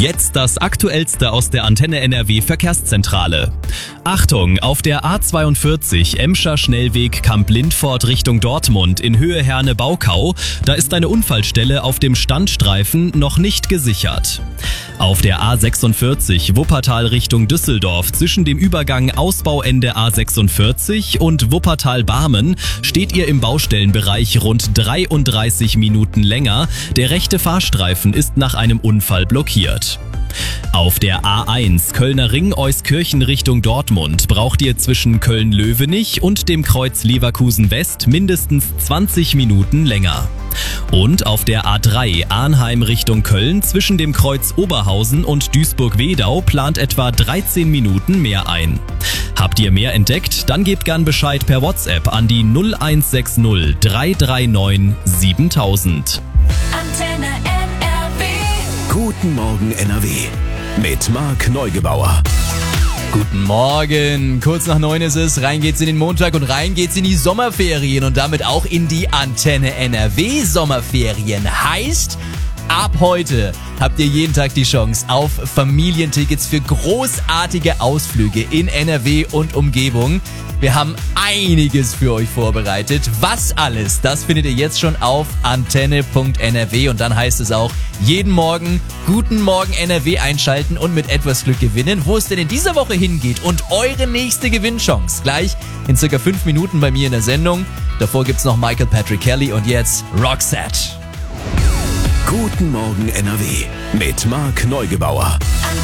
Jetzt das Aktuellste aus der Antenne NRW Verkehrszentrale. Achtung, auf der A42 Emscher Schnellweg Kamp-Lindfort Richtung Dortmund in Höhe Herne-Baukau, da ist eine Unfallstelle auf dem Standstreifen noch nicht gesichert. Auf der A46 Wuppertal Richtung Düsseldorf zwischen dem Übergang Ausbauende A46 und Wuppertal-Barmen steht ihr im Baustellenbereich rund 33 Minuten länger. Der rechte Fahrstreifen ist nach einem Unfall blockiert. Auf der A1 Kölner Ring Euskirchen Richtung Dortmund braucht ihr zwischen Köln-Löwenich und dem Kreuz Leverkusen West mindestens 20 Minuten länger. Und auf der A3 Arnheim Richtung Köln zwischen dem Kreuz Oberhausen und Duisburg-Wedau plant etwa 13 Minuten mehr ein. Habt ihr mehr entdeckt? Dann gebt gern Bescheid per WhatsApp an die 0160 339 7000. Antenne NRW. Guten Morgen NRW mit Marc Neugebauer. Guten Morgen, kurz nach 9 ist es, rein geht's in den Montag und rein geht's in die Sommerferien und damit auch in die Antenne NRW Sommerferien. Heißt, ab heute habt ihr jeden Tag die Chance auf Familientickets für großartige Ausflüge in NRW und Umgebung. Wir haben einiges für euch vorbereitet. Was alles, das findet ihr jetzt schon auf antenne.nrw und dann heißt es auch, jeden Morgen Guten Morgen NRW einschalten und mit etwas Glück gewinnen. Wo es denn in dieser Woche hingeht und eure nächste Gewinnchance gleich in circa 5 Minuten bei mir in der Sendung. Davor gibt's noch Michael Patrick Kelly und jetzt Roxette. Guten Morgen NRW mit Marc Neugebauer.